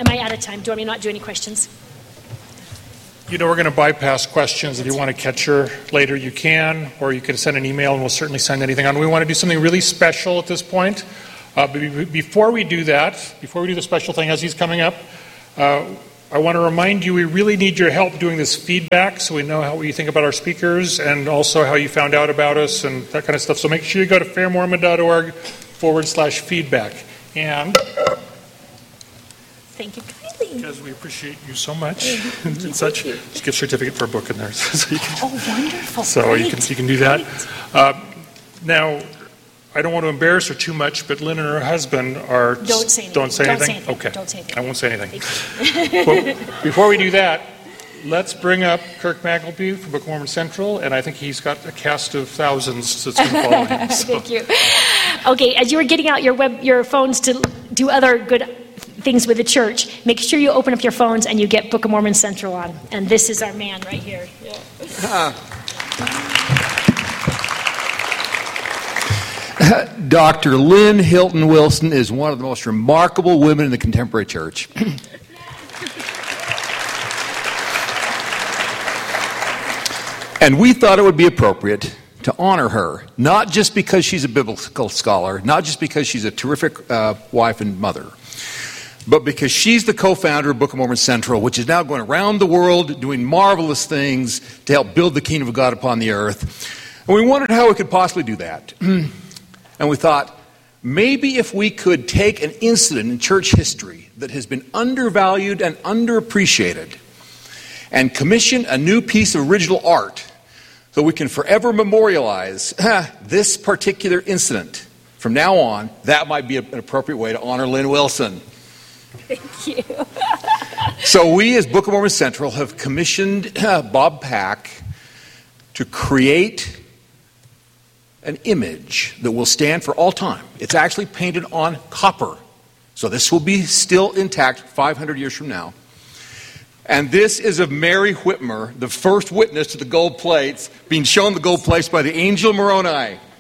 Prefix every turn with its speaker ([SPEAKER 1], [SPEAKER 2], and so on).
[SPEAKER 1] Am I out of time? Do you want me not do any questions?
[SPEAKER 2] We're going to bypass questions. If you want to catch her later, you can, or you can send an email and we'll certainly send anything on. We want to do something really special at this point. But before we do that, before we do the special thing as he's coming up, I want to remind you we really need your help doing this feedback so we know what you think about our speakers and also how you found out about us and that kind of stuff. So make sure you go to fairmormon.org/feedback. And
[SPEAKER 1] thank you kindly.
[SPEAKER 2] Because we appreciate you so much and such. Just gift certificate for a book in there. So you can,
[SPEAKER 1] wonderful.
[SPEAKER 2] So
[SPEAKER 1] great.
[SPEAKER 2] you can do that. Now, I don't want to embarrass her too much, but Lynn and her husband are...
[SPEAKER 1] Don't say anything.
[SPEAKER 2] Okay.
[SPEAKER 1] Don't say anything.
[SPEAKER 2] I won't say anything. Well, before we do that, let's bring up Kirk Magleby from Book of Mormon Central, and I think he's got a cast of thousands that's going to follow him. So.
[SPEAKER 1] Thank you. Okay, as you were getting out your phones to do other good things with the church, make sure you open up your phones and you get Book of Mormon Central on. And this is our man right here. Yeah.
[SPEAKER 3] Dr. Lynn Hilton Wilson is one of the most remarkable women in the contemporary church. And we thought it would be appropriate to honor her, not just because she's a biblical scholar, not just because she's a terrific wife and mother, but because she's the co-founder of Book of Mormon Central, which is now going around the world doing marvelous things to help build the kingdom of God upon the earth. And we wondered how we could possibly do that. And we thought, maybe if we could take an incident in church history that has been undervalued and underappreciated and commission a new piece of original art so we can forever memorialize this particular incident. From now on, that might be an appropriate way to honor Lynn Wilson.
[SPEAKER 1] Thank you.
[SPEAKER 3] So we, as Book of Mormon Central, have commissioned Bob Pack to create an image that will stand for all time. It's actually painted on copper. So this will be still intact 500 years from now. And this is of Mary Whitmer, the first witness to the gold plates, being shown the gold plates by the angel Moroni.